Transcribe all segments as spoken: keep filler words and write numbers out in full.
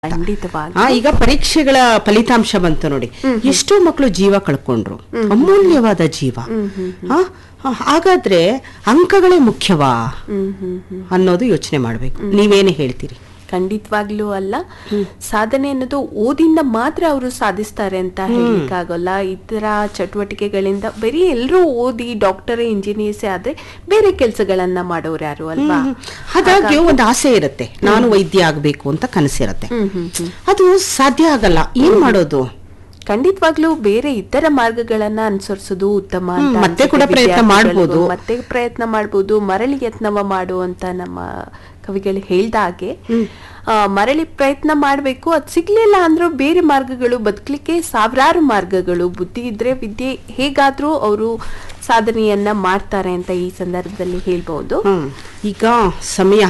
ಖಂಡಿತವಾಗಿ ಆ ಈಗ ಪರೀಕ್ಷೆಗಳ ಫಲಿತಾಂಶ ಬಂತು ನೋಡಿ. ಎಷ್ಟೋ ಮಕ್ಕಳು ಜೀವ ಕಳ್ಕೊಂಡ್ರು, ಅಮೂಲ್ಯವಾದ ಜೀವ. ಆ, ಹಾಗಾದ್ರೆ ಅಂಕಗಳೇ ಮುಖ್ಯವಾ ಅನ್ನೋದು ಯೋಚನೆ ಮಾಡ್ಬೇಕು. ನೀವೇನು ಹೇಳ್ತೀರಿ? ಖಂಡಿತವಾಗ್ಲೂ ಅಲ್ಲ. ಸಾಧನೆ ಅನ್ನೋದು ಓದಿಂದ ಮಾತ್ರ ಅವರು ಸಾಧಿಸ್ತಾರೆ ಅಂತ ಹೇಳಲಿಕ್ಕಾಗಲ್ಲ. ಇತರ ಚಟುವಟಿಕೆಗಳಿಂದ ಬರೀ ಎಲ್ಲರೂ ಓದಿ ಡಾಕ್ಟರ್ ಇಂಜಿನಿಯರ್ಸೇ ಆದ್ರೆ ಬೇರೆ ಕೆಲಸಗಳನ್ನ ಮಾಡೋರು ಯಾರು ಅಲ್ವಾ? ಹಾಗಾಗಿ ಒಂದು ಆಸೆ ಇರುತ್ತೆ, ನಾನು ವೈದ್ಯ ಆಗ್ಬೇಕು ಅಂತ ಕನಸಿರುತ್ತೆ. ಅದು ಸಾಧ್ಯ ಆಗಲ್ಲ, ಏನ್ ಮಾಡೋದು? ಖಂಡಿತವಾಗ್ಲೂ ಬೇರೆ ಇತರ ಮಾರ್ಗಗಳನ್ನ ಅನುಸರಿಸೋದು ಉತ್ತಮ ಅಂತ ಮತ್ತೆ ಕೂಡ ಪ್ರಯತ್ನ ಮಾಡಬಹುದು ಮತ್ತೆ ಪ್ರಯತ್ನ ಮಾಡಬಹುದು ಮರಳಿ ಯತ್ನವ ಮಾಡು ಅಂತ ನಮ್ಮ ಕವಿಗಳು ಹೇಳ್ದಾಗೆ ಮರಳಿ ಪ್ರಯತ್ನ ಮಾಡಬೇಕು. ಅದು ಸಿಗ್ಲಿಲ್ಲ ಅಂದ್ರೂ ಬೇರೆ ಮಾರ್ಗಗಳು, ಬದುಕಲಿಕ್ಕೆ ಸಾವಿರಾರು ಮಾರ್ಗಗಳು. ಬುದ್ಧಿ ಇದ್ರೆ ವಿದ್ಯೆ ಹೇಗಾದ್ರೂ ಅವರು ಸಾಧನೆಯನ್ನ ಮಾಡ್ತಾರೆ ಅಂತ ಈ ಸಂದರ್ಭದಲ್ಲಿ ಹೇಳ್ಬಹುದು. ಈಗ ಸಮಯ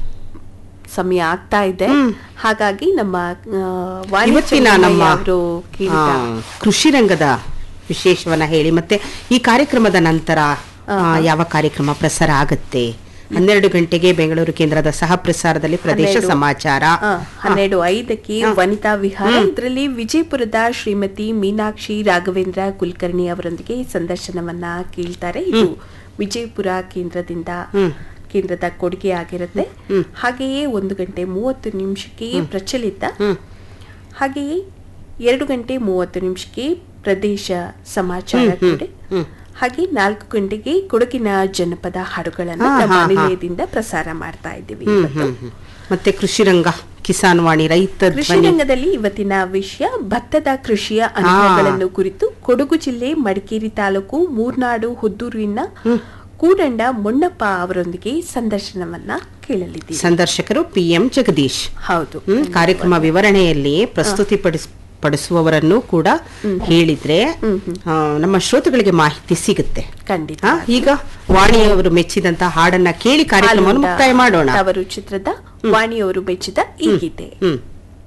ಸಮಯ ಆಗ್ತಾ ಇದೆ, ಹಾಗಾಗಿ ನಮ್ಮ ಇವತ್ತಿನ ನಮ್ಮ ಕೃಷಿ ರಂಗದ ವಿಶೇಷವನ್ನ ಹೇಳಿ, ಮತ್ತೆ ಈ ಕಾರ್ಯಕ್ರಮದ ನಂತರ ಯಾವ ಕಾರ್ಯಕ್ರಮ ಪ್ರಸಾರ ಆಗುತ್ತೆ? ಹನ್ನೆರಡು ಗಂಟೆಗೆ ಬೆಂಗಳೂರು ಕೇಂದ್ರದ ಸಹ ಪ್ರಸಾರದಲ್ಲಿ ಪ್ರದೇಶ ಸಮಾಚಾರ, ಹನ್ನೆರಡು ಐದಕ್ಕೆ ವನಿತಾ ವಿಹಾರ. ಇದರಲ್ಲಿ ವಿಜಯಪುರದ ಶ್ರೀಮತಿ ಮೀನಾಕ್ಷಿ ರಾಘವೇಂದ್ರ ಕುಲಕರ್ಣಿ ಅವರೊಂದಿಗೆ ಸಂದರ್ಶನವನ್ನ ಕೇಳ್ತಾರೆ. ಇದು ವಿಜಯಪುರ ಕೇಂದ್ರದಿಂದ ಕೇಂದ್ರದ ಕೊಡುಗೆ ಆಗಿರುತ್ತೆ. ಹಾಗೆಯೇ ಒಂದು ಗಂಟೆ ಮೂವತ್ತು ನಿಮಿಷಕ್ಕೆ ಪ್ರಚಲಿತ, ಹಾಗೆಯೇ ಎರಡು ಗಂಟೆ ಮೂವತ್ತು ನಿಮಿಷಕ್ಕೆ ಪ್ರದೇಶ ಸಮಾಚಾರ ಕೂಡ, ಹಾಗೆ ನಾಲ್ಕು ಗಂಟೆಗೆ ಕೊಡಗಿನ ಜನಪದ ಹಾಡುಗಳನ್ನು ನಮ್ಮ ನಿಲಯದಿಂದ ಪ್ರಸಾರ ಮಾಡ್ತಾ ಇದ್ದೀವಿ. ಮತ್ತೆ ಕೃಷಿ ರಂಗ ಕಿಸಾನ್ ವಾಣಿ ರೈತ ಕೃಷಿ ರಂಗದಲ್ಲಿ ಇವತ್ತಿನ ವಿಷಯ ಭತ್ತದ ಕೃಷಿಯ ಅನುಭವಗಳನ್ನು ಕುರಿತು ಕೊಡಗು ಜಿಲ್ಲೆ ಮಡಿಕೇರಿ ತಾಲೂಕು ಮೂರ್ನಾಡು ಹುದ್ದೂರಿನ ಕೂಡಂಡ ಮೊಣ್ಣಪ್ಪ ಅವರೊಂದಿಗೆ ಸಂದರ್ಶನವನ್ನ ಕೇಳಲಿದ್ದೀವಿ. ಸಂದರ್ಶಕರು ಪಿ ಎಂ ಜಗದೀಶ್. ಹೌದು. ಕಾರ್ಯಕ್ರಮ ವಿವರಣೆಯಲ್ಲಿ ಪ್ರಸ್ತುತಿಪಡಿಸ ಪಡಿಸುವವರನ್ನು ಕೂಡ ಹೇಳಿದ್ರೆ ನಮ್ಮ ಶ್ರೋತೃಗಳಿಗೆ ಮಾಹಿತಿ ಸಿಗುತ್ತೆ. ಖಂಡಿತ. ಈಗ ವಾಣಿಯವರು ಮೆಚ್ಚಿದಂತ ಹಾಡನ್ನ ಕೇಳಿ ಕಾರ್ಯಕ್ರಮವನ್ನು ಮುಕ್ತಾಯ ಮಾಡೋಣ. ಅವರು ಚಿತ್ರದ ವಾಣಿಯವರು ಮೆಚ್ಚಿದ ಈ ಗೀತೆ.